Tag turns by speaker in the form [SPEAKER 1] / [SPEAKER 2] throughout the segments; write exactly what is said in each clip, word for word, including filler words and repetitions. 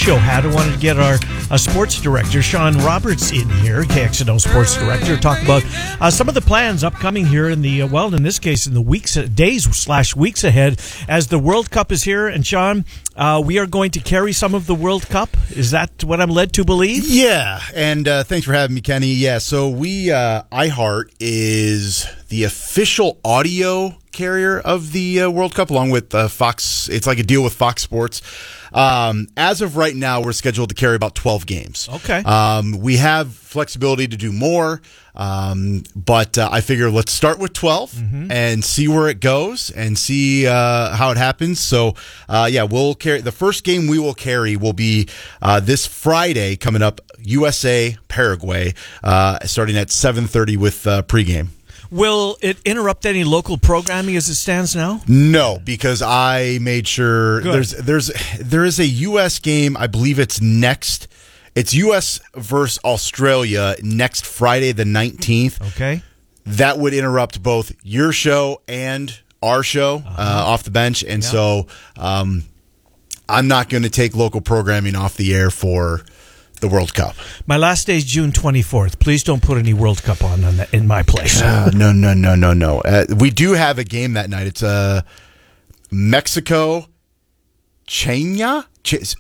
[SPEAKER 1] Show hat. I wanted to get our uh, sports director, Sean Roberts, in here, K X N O sports director, talk about uh, some of the plans upcoming here in the, uh, well, in this case, in the weeks, days slash weeks ahead as the World Cup is here. And Sean, uh, we are going to carry some of the World Cup. Is that what I'm led to believe?
[SPEAKER 2] Yeah, and uh, thanks for having me, Kenny. Yeah, so we, uh, iHeart is the official audio carrier of the uh, World Cup, along with uh, Fox. It's like a deal with Fox Sports. Um, as of right now, we're scheduled to carry about twelve games.
[SPEAKER 1] Okay.
[SPEAKER 2] Um, we have flexibility to do more, um, but uh, I figure let's start with twelve mm-hmm. and see where it goes and see uh, how it happens. So, uh, yeah, we'll carry. The first game we will carry will be uh, this Friday coming up, U S A Paraguay, uh, starting at seven thirty with uh, pregame.
[SPEAKER 1] Will it interrupt any local programming as it stands now?
[SPEAKER 2] No, because I made sure
[SPEAKER 1] Good.
[SPEAKER 2] there's there's there is a U S game. I believe it's next. It's U S versus Australia next Friday the nineteenth.
[SPEAKER 1] Okay.
[SPEAKER 2] That would interrupt both your show and our show uh-huh. uh, off the bench, and yeah. so um, I'm not going to take local programming off the air for the World Cup.
[SPEAKER 1] My last day is June twenty-fourth. Please don't put any World Cup on in, the, in my place.
[SPEAKER 2] Uh, no, no, no, no, no. Uh, we do have a game that night. It's uh, Mexico, China, Ch-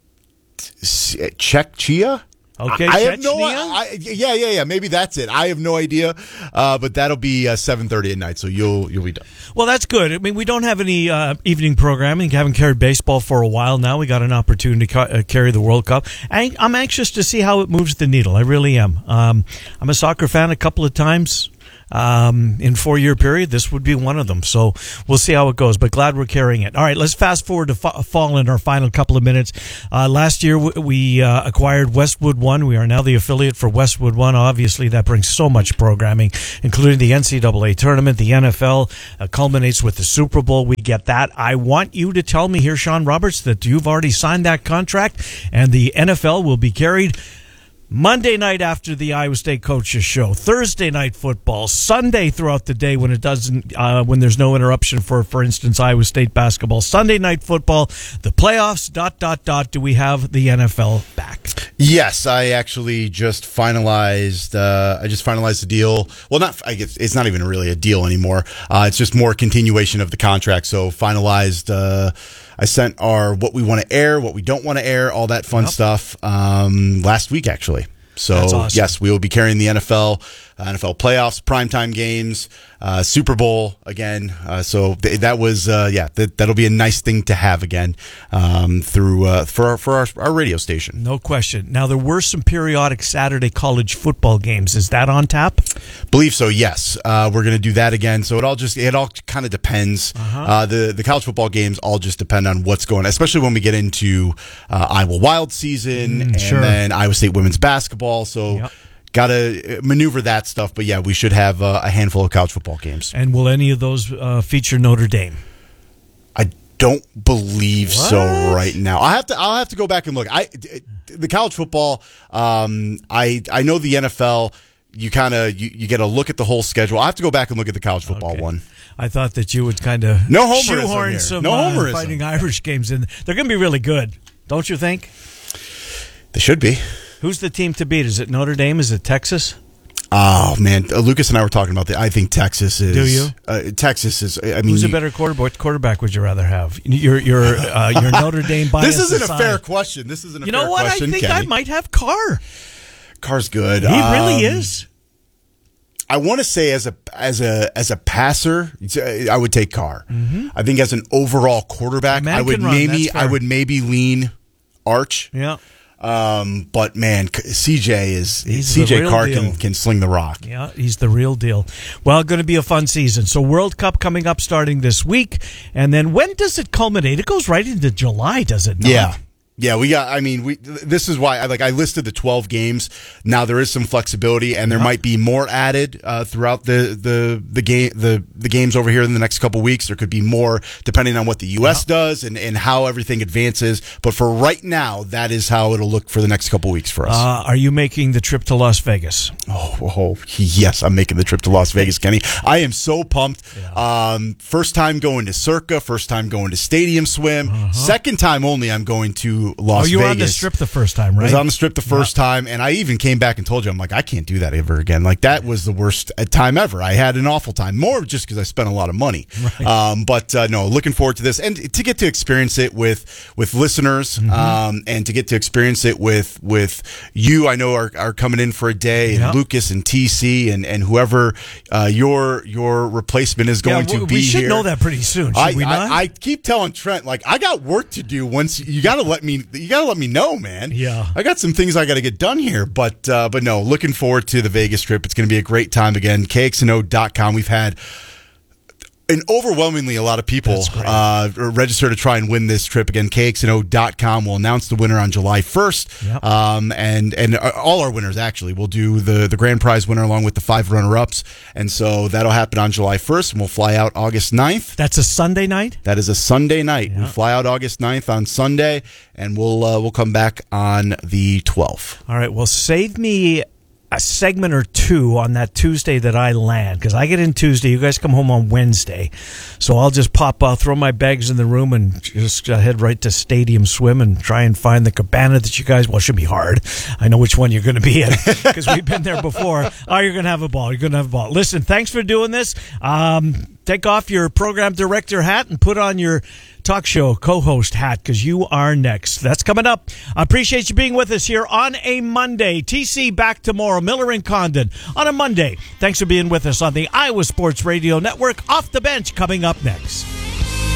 [SPEAKER 2] Czechia.
[SPEAKER 1] Okay,
[SPEAKER 2] I, I
[SPEAKER 1] Chechnya?
[SPEAKER 2] have no. I, yeah, yeah, yeah. Maybe that's it. I have no idea. Uh, but that'll be uh, seven thirty at night, so you'll you'll be done.
[SPEAKER 1] Well, that's good. I mean, we don't have any uh, evening programming. Haven't carried baseball for a while now. We got an opportunity to ca- uh, carry the World Cup. I, I'm anxious to see how it moves the needle. I really am. Um, I'm a soccer fan a couple of times. Um, in four-year period, this would be one of them. So we'll see how it goes, but glad we're carrying it. All right, let's fast forward to fa- fall in our final couple of minutes. Uh, last year, w- we uh, acquired Westwood One. We are now the affiliate for Westwood One. Obviously, that brings so much programming, including the N C double A tournament, the N F L, uh, culminates with the Super Bowl. We get that. I want you to tell me here, Sean Roberts, that you've already signed that contract, and the N F L will be carried Monday night after the Iowa State coaches show, Thursday night football, Sunday throughout the day when it doesn't, uh, when there's no interruption for, for instance, Iowa State basketball, Sunday night football, the playoffs, dot, dot, dot. Do we have the N F L back?
[SPEAKER 2] Yes, I actually just finalized, uh, I just finalized the deal. Well, not, I guess it's not even really a deal anymore. Uh, it's just more continuation of the contract. So finalized, uh, I sent our what we want to air, what we don't want to air, all that fun yep. stuff um, last week, actually. So,
[SPEAKER 1] awesome.
[SPEAKER 2] Yes, we will be carrying the N F L, uh, N F L playoffs, primetime games, uh, Super Bowl again. Uh, so th- that was, uh, yeah, th- that'll be a nice thing to have again um, through uh, for our, for our, our radio station.
[SPEAKER 1] No question. Now, there were some periodic Saturday college football games. Is that on tap?
[SPEAKER 2] Believe so. Yes, uh, we're going to do that again. So it all just it all kind of depends. Uh-huh. Uh, the the college football games all just depend on what's going on, especially when we get into uh, Iowa Wild season mm, and
[SPEAKER 1] sure.
[SPEAKER 2] then Iowa State women's basketball. So yep. got to maneuver that stuff. But yeah, we should have uh, a handful of college football games.
[SPEAKER 1] And will any of those uh, feature Notre Dame?
[SPEAKER 2] I don't believe
[SPEAKER 1] what?
[SPEAKER 2] so right now. I have to. I'll have to go back and look. I the college football. Um, I I know the N F L. You kind of you, you get a look at the whole schedule. I have to go back and look at the college football
[SPEAKER 1] okay.
[SPEAKER 2] one.
[SPEAKER 1] I thought that you would kind of
[SPEAKER 2] no
[SPEAKER 1] shoehorn some
[SPEAKER 2] no
[SPEAKER 1] uh, Fighting Irish games in. They're going to be really good, don't you think?
[SPEAKER 2] They should be.
[SPEAKER 1] Who's the team to beat? Is it Notre Dame? Is it Texas?
[SPEAKER 2] Oh man, uh, Lucas and I were talking about that. I think Texas is.
[SPEAKER 1] Do you?
[SPEAKER 2] Uh, Texas is. I mean,
[SPEAKER 1] who's a better quarterback? What quarterback would you rather have? Your your uh, your Notre Dame bias.
[SPEAKER 2] This isn't
[SPEAKER 1] aside.
[SPEAKER 2] a fair question. This isn't a
[SPEAKER 1] you
[SPEAKER 2] fair
[SPEAKER 1] know what?
[SPEAKER 2] question.
[SPEAKER 1] I think
[SPEAKER 2] Kenny.
[SPEAKER 1] I might have Carr.
[SPEAKER 2] Carr's good.
[SPEAKER 1] He
[SPEAKER 2] um,
[SPEAKER 1] really is.
[SPEAKER 2] I want to say as a as a as a passer, I would take Carr. Mm-hmm. I think as an overall quarterback, I would
[SPEAKER 1] run,
[SPEAKER 2] maybe I would maybe lean Arch.
[SPEAKER 1] Yeah.
[SPEAKER 2] Um, but man, C J is
[SPEAKER 1] he's
[SPEAKER 2] C J Carr
[SPEAKER 1] deal.
[SPEAKER 2] can can sling the rock.
[SPEAKER 1] Yeah, he's the real deal. Well, going to be a fun season. So World Cup coming up starting this week, and then when does it culminate? It goes right into July, does it not?
[SPEAKER 2] Yeah. Yeah, we got. I mean, we. This is why I like. I listed the twelve games. Now there is some flexibility, and there yeah. might be more added uh, throughout the the the game the the games over here in the next couple weeks. There could be more depending on what the U S yeah. does and, and how everything advances. But for right now, that is how it'll look for the next couple weeks for us.
[SPEAKER 1] Uh, are you making the trip to Las Vegas?
[SPEAKER 2] Oh, oh, yes, I'm making the trip to Las Vegas, Kenny. I am so pumped. Yeah. Um, first time going to Circa. First time going to Stadium Swim. Uh-huh. Second time only. I'm going to. to Las
[SPEAKER 1] Oh, you
[SPEAKER 2] Vegas.
[SPEAKER 1] were on the Strip the first time,
[SPEAKER 2] I
[SPEAKER 1] right?
[SPEAKER 2] was on the Strip the first yeah. time, and I even came back and told you, I'm like, I can't do that ever again. Like, that was the worst time ever. I had an awful time, more just because I spent a lot of money. Right. Um, but uh, no, looking forward to this, and to get to experience it with with listeners, mm-hmm. um, and to get to experience it with with you. I know are, are coming in for a day, and yep. Lucas and T C and and whoever uh, your your replacement is going
[SPEAKER 1] yeah,
[SPEAKER 2] to be
[SPEAKER 1] we should
[SPEAKER 2] here.
[SPEAKER 1] know that pretty soon. Should
[SPEAKER 2] I,
[SPEAKER 1] we not?
[SPEAKER 2] I, I keep telling Trent, like, I got work to do. Once you got to let me, you got to let me know, man.
[SPEAKER 1] Yeah,
[SPEAKER 2] I got some things I got to get done here, but uh, but no, looking forward to the Vegas trip. It's going to be a great time again. K X N O dot com. We've had an overwhelmingly a lot of people uh, register to try and win this trip. Again, K X N O dot com will announce the winner on July first. Yep. Um, and and all our winners, actually. We'll do the, the grand prize winner along with the five runner-ups. And so that'll happen on July first, and we'll fly out August ninth.
[SPEAKER 1] That's a Sunday night?
[SPEAKER 2] That is a Sunday night. Yep. We fly out August ninth on Sunday, and we'll uh, we'll come back on the twelfth.
[SPEAKER 1] All right, well, save me a segment or two on that Tuesday that I land, because I get in Tuesday, you guys come home on Wednesday, so I'll just pop out, throw my bags in the room, and just uh, head right to Stadium Swim and try and find the cabana that you guys, well, it should be hard. I know which one you're going to be in, because we've been there before. Oh, you're going to have a ball. You're going to have a ball. Listen, thanks for doing this. Um, take off your program director hat and put on your talk show co-host hat, because you are next. That's coming up. I appreciate you being with us here on a Monday. T C back tomorrow. Miller and Condon on a Monday. Thanks for being with us on the Iowa Sports Radio Network. Off the Bench coming up next.